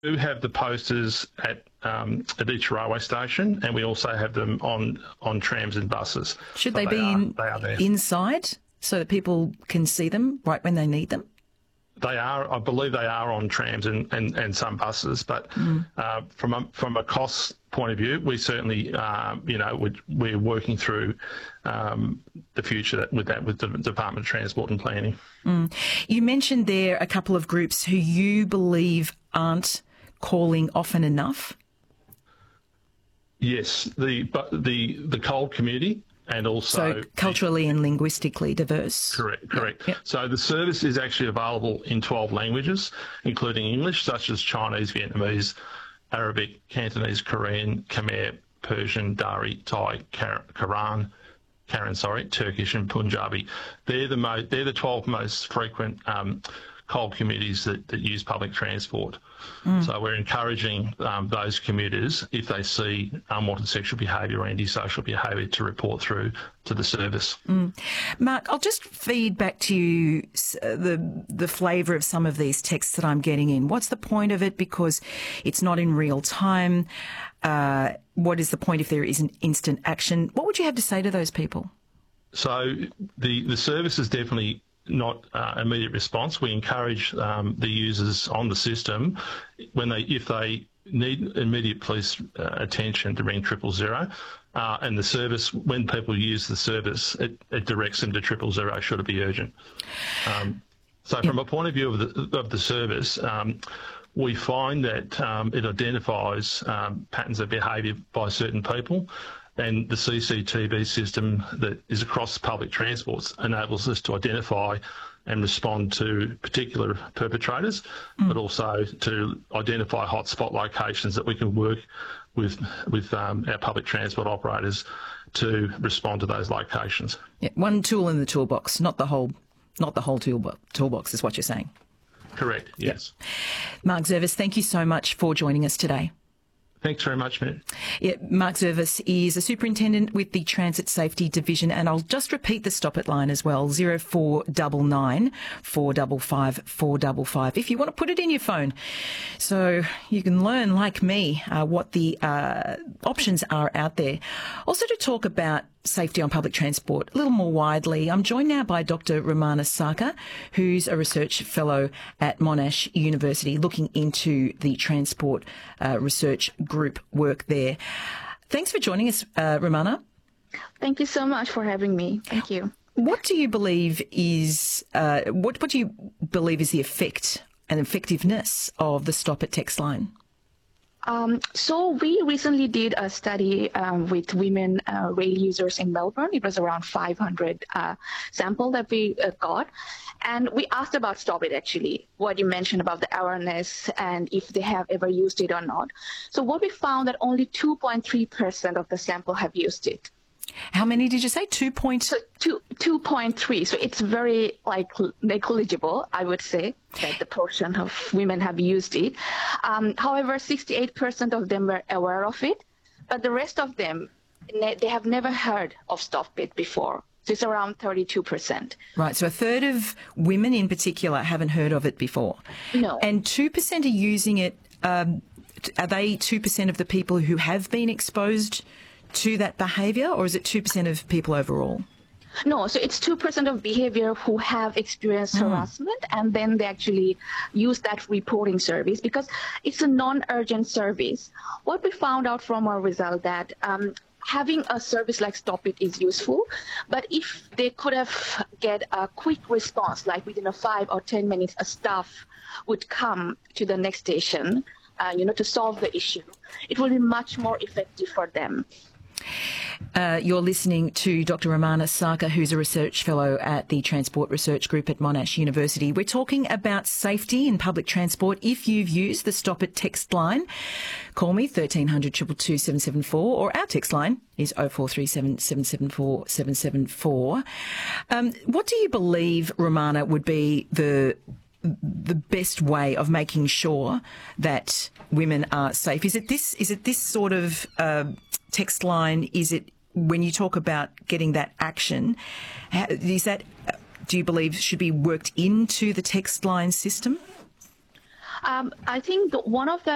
We do have the posters at each railway station, and we also have them on trams and buses. Should So they be they are there. inside so that people can see them right when they need them? They are, I believe they are on trams and some buses, but from a cost point of view, we certainly, we're working through the future with the Department of Transport and Planning. You mentioned there a couple of groups who you believe aren't calling often enough. Yes, the coal community. And also so culturally and linguistically diverse. Correct. Yep. So the service is actually available in 12 languages, including English, such as Chinese, Vietnamese, Arabic, Cantonese, Korean, Khmer, Persian, Dari, Thai, Karen, Turkish and Punjabi. They're the 12 most frequent coal communities that use public transport. So we're encouraging those commuters, if they see unwanted sexual behaviour or antisocial behaviour, to report through to the service. Mark, I'll just feed back to you the flavour of some of these texts that I'm getting in. What's the point of it? Because it's not in real time. What is the point if there isn't instant action? What would you have to say to those people? So the service is definitely not immediate response. We encourage the users on the system if they need immediate police attention to ring 000, and the service, when people use the service, it directs them to 000 should it be urgent. So from a point of view of the service, we find that it identifies patterns of behaviour by certain people. And the CCTV system that is across public transports enables us to identify and respond to particular perpetrators, but also to identify hotspot locations that we can work with our public transport operators to respond to those locations. Yeah, one tool in the toolbox, not the whole toolbox, is what you're saying. Correct. Yes. Yep. Mark Zervis, thank you so much for joining us today. Thanks very much, Matt. Yeah, Mark Zervis is a superintendent with the Transit Safety Division, and I'll just repeat the stop it line as well, 0499 455 455, if you want to put it in your phone so you can learn, like me, what the options are out there. Also, to talk about safety on public transport a little more widely, I'm joined now by Dr. Ramana Sarkar, who's a research fellow at Monash University looking into the transport research group work there. Thanks for joining us, Ramana. Thank you so much for having me. Thank you. What do you believe is what do you believe is the effect and effectiveness of the Stop It text line? So we recently did a study with women rail users in Melbourne. It was around 500 sample that we got. And we asked about Stop It, actually, what you mentioned about the awareness and if they have ever used it or not. So what we found that only 2.3% of the sample have used it. How many did you say? 2.3. So it's very negligible, I would say, that the portion of women have used it. However, 68% of them were aware of it, but the rest of them, they have never heard of Stop It before. So it's around 32%. Right, so a third of women in particular haven't heard of it before. No. And 2% are using it. Are they 2% of the people who have been exposed to that behaviour, or is it 2% of people overall? No, so it's 2% of behavior who have experienced harassment, and then they actually use that reporting service because it's a non-urgent service. What we found out from our result that having a service like Stop It is useful, but if they could have get a quick response, like within 5 or 10 minutes, a staff would come to the next station, to solve the issue, it will be much more effective for them. You're listening to Dr. Ramana Sarkar, who's a research fellow at the Transport Research Group at Monash University. We're talking about safety in public transport. If you've used the Stop It text line, call me 1300 222 774, or our text line is 0437 774 774. What do you believe, Ramana, would be the best way of making sure that women are safe? Is it this sort of text line? Is it, when you talk about getting that action, is that, do you believe, should be worked into the text line system? I think one of the